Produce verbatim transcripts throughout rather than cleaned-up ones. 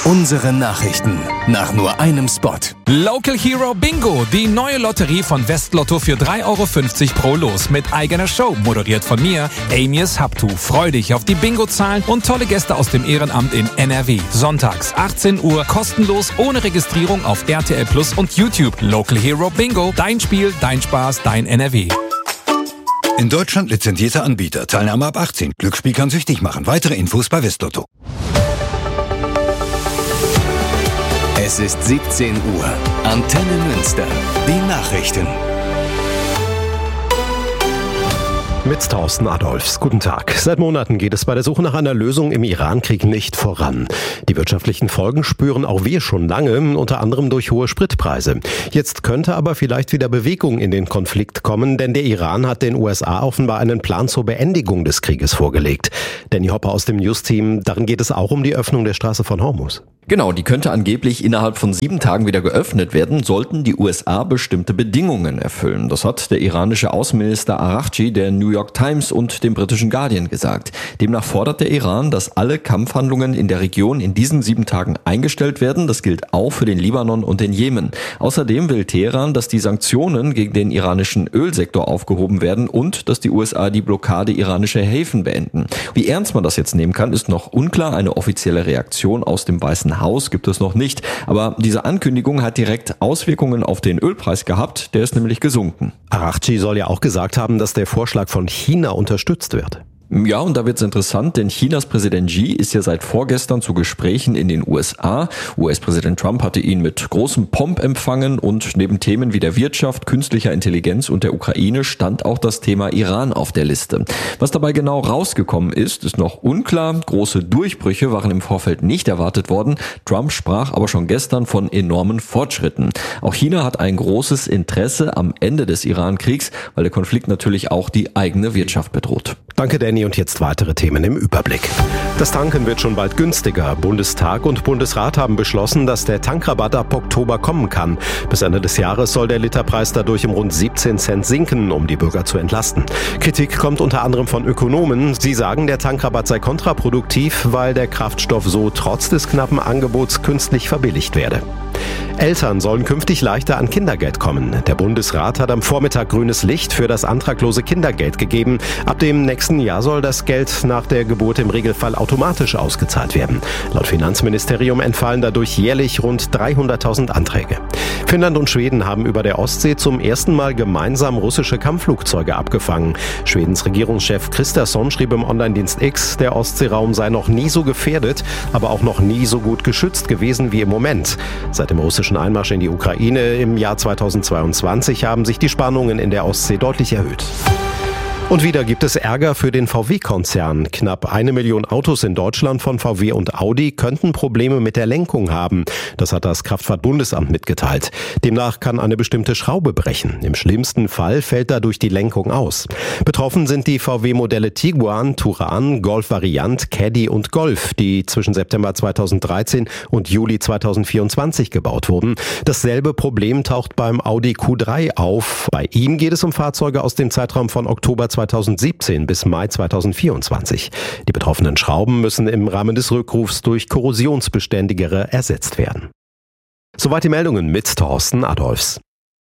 Unsere Nachrichten nach nur einem Spot. Local Hero Bingo, die neue Lotterie von Westlotto für drei Euro fünfzig pro Los mit eigener Show, moderiert von mir, Amias Habtu. Freu dich auf die Bingo-Zahlen und tolle Gäste aus dem Ehrenamt in N R W. Sonntags achtzehn Uhr, kostenlos, ohne Registrierung auf R T L Plus und YouTube. Local Hero Bingo, dein Spiel, dein Spaß, dein N R W. In Deutschland lizenzierter Anbieter. Teilnahme ab achtzehn. Glücksspiel kann süchtig machen. Weitere Infos bei Westlotto. Es ist siebzehn Uhr. Antenne Münster. Die Nachrichten. Mit Thorsten Adolfs. Guten Tag. Seit Monaten geht es bei der Suche nach einer Lösung im Iran-Krieg nicht voran. Die wirtschaftlichen Folgen spüren auch wir schon lange, unter anderem durch hohe Spritpreise. Jetzt könnte aber vielleicht wieder Bewegung in den Konflikt kommen, denn der Iran hat den U S A offenbar einen Plan zur Beendigung des Krieges vorgelegt. Danny Hopper aus dem News-Team, darin geht es auch um die Öffnung der Straße von Hormuz. Genau, die könnte angeblich innerhalb von sieben Tagen wieder geöffnet werden, sollten die U S A bestimmte Bedingungen erfüllen. Das hat der iranische Außenminister Araghchi der New York Times und dem britischen Guardian gesagt. Demnach fordert der Iran, dass alle Kampfhandlungen in der Region in diesen sieben Tagen eingestellt werden. Das gilt auch für den Libanon und den Jemen. Außerdem will Teheran, dass die Sanktionen gegen den iranischen Ölsektor aufgehoben werden und dass die U S A die Blockade iranischer Häfen beenden. Wie ernst man das jetzt nehmen kann, ist noch unklar. Eine offizielle Reaktion aus dem Weißen Haus gibt es noch nicht. Aber diese Ankündigung hat direkt Auswirkungen auf den Ölpreis gehabt. Der ist nämlich gesunken. Araghchi soll ja auch gesagt haben, dass der Vorschlag von China unterstützt wird. Ja, und da wird's interessant, denn Chinas Präsident Xi ist ja seit vorgestern zu Gesprächen in den U S A. U S-Präsident Trump hatte ihn mit großem Pomp empfangen und neben Themen wie der Wirtschaft, künstlicher Intelligenz und der Ukraine stand auch das Thema Iran auf der Liste. Was dabei genau rausgekommen ist, ist noch unklar. Große Durchbrüche waren im Vorfeld nicht erwartet worden. Trump sprach aber schon gestern von enormen Fortschritten. Auch China hat ein großes Interesse am Ende des Iran-Kriegs, weil der Konflikt natürlich auch die eigene Wirtschaft bedroht. Danke, Danny. Und jetzt weitere Themen im Überblick. Das Tanken wird schon bald günstiger. Bundestag und Bundesrat haben beschlossen, dass der Tankrabatt ab Oktober kommen kann. Bis Ende des Jahres soll der Literpreis dadurch um rund siebzehn Cent sinken, um die Bürger zu entlasten. Kritik kommt unter anderem von Ökonomen. Sie sagen, der Tankrabatt sei kontraproduktiv, weil der Kraftstoff so trotz des knappen Angebots künstlich verbilligt werde. Eltern sollen künftig leichter an Kindergeld kommen. Der Bundesrat hat am Vormittag grünes Licht für das antraglose Kindergeld gegeben. Ab dem nächsten Jahr soll das Geld nach der Geburt im Regelfall automatisch ausgezahlt werden. Laut Finanzministerium entfallen dadurch jährlich rund dreihunderttausend Anträge. Finnland und Schweden haben über der Ostsee zum ersten Mal gemeinsam russische Kampfflugzeuge abgefangen. Schwedens Regierungschef Kristersson schrieb im Online-Dienst X, der Ostseeraum sei noch nie so gefährdet, aber auch noch nie so gut geschützt gewesen wie im Moment. Seit dem russischen Einmarsch in die Ukraine im Jahr zweitausendzweiundzwanzig haben sich die Spannungen in der Ostsee deutlich erhöht. Und wieder gibt es Ärger für den V W-Konzern. Knapp eine Million Autos in Deutschland von V W und Audi könnten Probleme mit der Lenkung haben. Das hat das Kraftfahrtbundesamt mitgeteilt. Demnach kann eine bestimmte Schraube brechen. Im schlimmsten Fall fällt dadurch die Lenkung aus. Betroffen sind die V W-Modelle Tiguan, Touran, Golf Variant, Caddy und Golf, die zwischen September zweitausenddreizehn und Juli zweitausendvierundzwanzig gebaut wurden. Dasselbe Problem taucht beim Audi Q drei auf. Bei ihm geht es um Fahrzeuge aus dem Zeitraum von Oktober zweitausendsiebzehn bis Mai zweitausendvierundzwanzig. Die betroffenen Schrauben müssen im Rahmen des Rückrufs durch korrosionsbeständigere ersetzt werden. Soweit die Meldungen mit Thorsten Adolfs.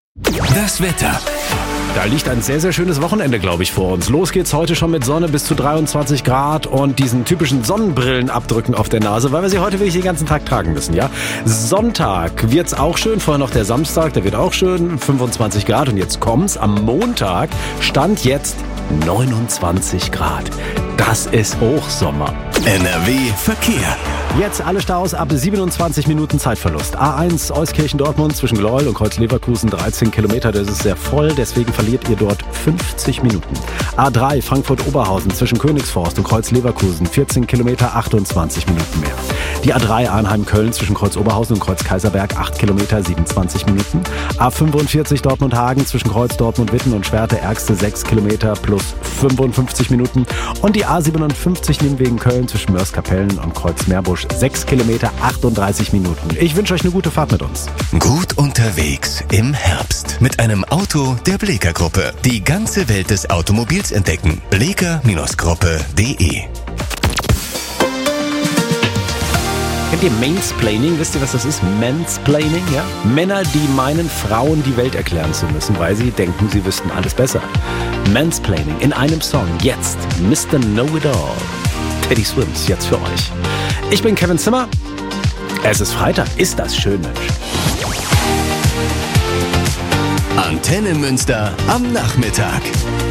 Das Wetter. Da liegt ein sehr, sehr schönes Wochenende, glaube ich, vor uns. Los geht's heute schon mit Sonne bis zu dreiundzwanzig Grad und diesen typischen Sonnenbrillenabdrücken auf der Nase, weil wir sie heute wirklich den ganzen Tag tragen müssen, ja? Sonntag wird's auch schön, vorher noch der Samstag, der wird auch schön, fünfundzwanzig Grad und jetzt kommt's. Am Montag stand jetzt neunundzwanzig Grad. Das ist Hochsommer. N R W Verkehr. Jetzt alle Staus ab siebenundzwanzig Minuten Zeitverlust. A eins Euskirchen-Dortmund zwischen Gleuel und Kreuz-Leverkusen dreizehn Kilometer, das ist sehr voll, deswegen verliert ihr dort fünfzig Minuten. A drei Frankfurt-Oberhausen zwischen Königsforst und Kreuz-Leverkusen vierzehn Kilometer, achtundzwanzig Minuten mehr. Die A drei Arnheim-Köln zwischen Kreuz-Oberhausen und Kreuz-Kaiserberg acht Kilometer, siebenundzwanzig Minuten. A fünfundvierzig Dortmund-Hagen zwischen Kreuz-Dortmund-Witten und Schwerte-Ergste sechs Kilometer plus fünfundfünfzig Minuten. Und die A siebenundfünfzig Nimwegen-Köln zwischen Mörs-Kapellen und Kreuz-Meerbusch sechs Kilometer, achtunddreißig Minuten. Ich wünsche euch eine gute Fahrt mit uns. Gut unterwegs im Herbst mit einem Auto der Bleeker Gruppe. Die ganze Welt des Automobils entdecken. bleeker Gruppe punkt de Kennt ihr Mansplaining? Wisst ihr, was das ist? Mansplaining, ja? Männer, die meinen, Frauen die Welt erklären zu müssen, weil sie denken, sie wüssten alles besser. Mansplaining in einem Song. Jetzt Mister Know-It-All. Teddy Swims, jetzt für euch. Ich bin Kevin Zimmer. Es ist Freitag. Ist das schön, Mensch. Antenne Münster am Nachmittag.